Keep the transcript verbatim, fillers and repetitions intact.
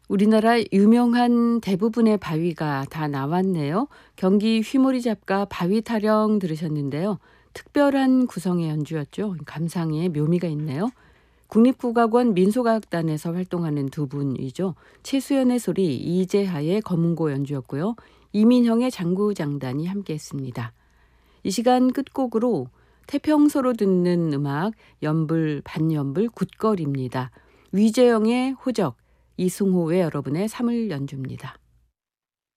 우리나라 유명한 대부분의 바위가 다 나왔네요. 경기 휘모리 잡가 바위 타령 들으셨는데요. 특별한 구성의 연주였죠. 감상에 묘미가 있네요. 국립국악원 민속악단에서 활동하는 두 분이죠. 최수연의 소리, 이재하의 검은고 연주였고요. 이민형의 장구장단이 함께했습니다. 이 시간 끝곡으로 태평소로 듣는 음악 연불 반연불 굿걸입니다. 위재영의 호적, 이승호의 여러분의 삼을 연주입니다.